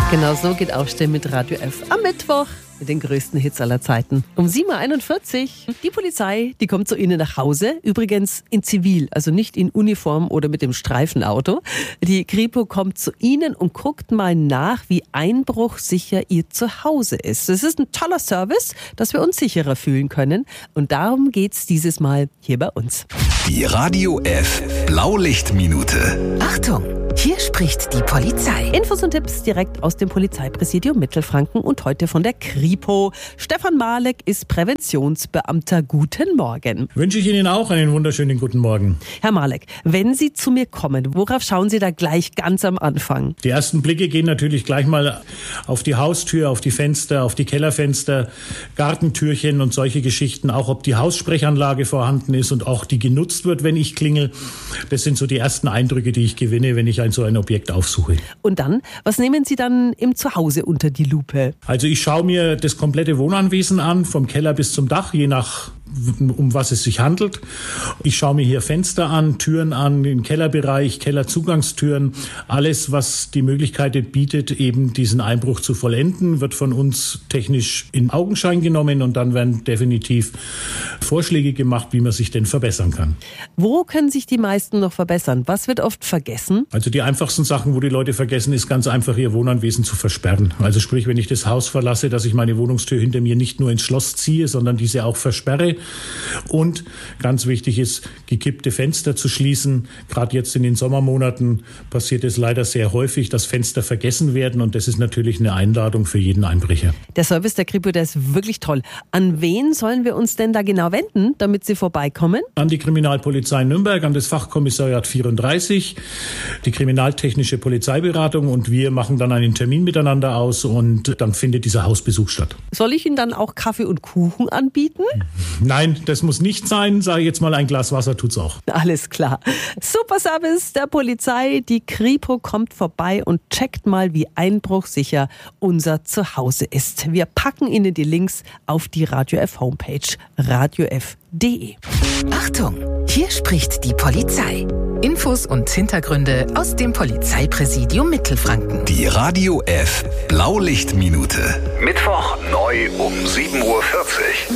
Genau so geht Aufstehen mit Radio F am Mittwoch mit den größten Hits aller Zeiten. Um 7.41 Uhr. Die Polizei, die kommt zu Ihnen nach Hause. Übrigens in Zivil, also nicht in Uniform oder mit dem Streifenauto. Die Kripo kommt zu Ihnen und guckt mal nach, wie einbruchsicher Ihr Zuhause ist. Das ist ein toller Service, dass wir uns sicherer fühlen können. Und darum geht's dieses Mal hier bei uns. Die Radio F Blaulichtminute. Achtung, hier spricht die Polizei. Infos und Tipps direkt aus dem Polizeipräsidium Mittelfranken und heute von der Kripo. Stefan Malek ist Präventionsbeamter. Guten Morgen. Wünsche ich Ihnen auch einen wunderschönen guten Morgen. Herr Malek, wenn Sie zu mir kommen, worauf schauen Sie da gleich ganz am Anfang? Die ersten Blicke gehen natürlich gleich mal auf die Haustür, auf die Fenster, auf die Kellerfenster, Gartentürchen und solche Geschichten. Auch ob die Haussprechanlage vorhanden ist und auch die genutzt wird, wenn ich klingel. Das sind so die ersten Eindrücke, die ich gewinne, wenn ich so ein Objekt aufsuche. Und dann, was nehmen Sie dann im Zuhause unter die Lupe? Also ich schaue mir das komplette Wohnanwesen an, vom Keller bis zum Dach, je nach um was es sich handelt. Ich schaue mir hier Fenster an, Türen an, den Kellerbereich, Kellerzugangstüren. Alles, was die Möglichkeit bietet, eben diesen Einbruch zu vollenden, wird von uns technisch in Augenschein genommen und dann werden definitiv Vorschläge gemacht, wie man sich denn verbessern kann. Wo können sich die meisten noch verbessern? Was wird oft vergessen? Also die einfachsten Sachen, wo die Leute vergessen, ist ganz einfach, ihr Wohnanwesen zu versperren. Also sprich, wenn ich das Haus verlasse, dass ich meine Wohnungstür hinter mir nicht nur ins Schloss ziehe, sondern diese auch versperre. Und ganz wichtig ist, gekippte Fenster zu schließen. Gerade jetzt in den Sommermonaten passiert es leider sehr häufig, dass Fenster vergessen werden. Und das ist natürlich eine Einladung für jeden Einbrecher. Der Service der Kripo, der ist wirklich toll. An wen sollen wir uns denn da genau wenden, damit Sie vorbeikommen? An die Kriminalpolizei Nürnberg, an das Fachkommissariat 34, die kriminaltechnische Polizeiberatung. Und wir machen dann einen Termin miteinander aus und dann findet dieser Hausbesuch statt. Soll ich Ihnen dann auch Kaffee und Kuchen anbieten? Nein, das muss nicht sein. Sage jetzt mal, ein Glas Wasser tut's auch. Alles klar. Super Service der Polizei. Die Kripo kommt vorbei und checkt mal, wie einbruchsicher unser Zuhause ist. Wir packen Ihnen die Links auf die Radio F Homepage radiof.de. Achtung, hier spricht die Polizei. Infos und Hintergründe aus dem Polizeipräsidium Mittelfranken. Die Radio F Blaulichtminute. Mittwoch neu um 7.40 Uhr.